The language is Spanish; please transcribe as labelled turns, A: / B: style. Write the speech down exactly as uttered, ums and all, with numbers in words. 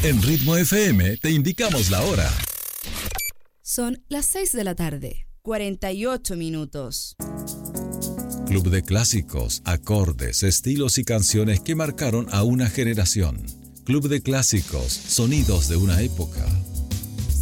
A: En Ritmo F M te indicamos la hora.
B: Son las seis de la tarde, cuarenta y ocho minutos.
A: Club de clásicos, acordes, estilos y canciones que marcaron a una generación. Club de clásicos, sonidos de una época.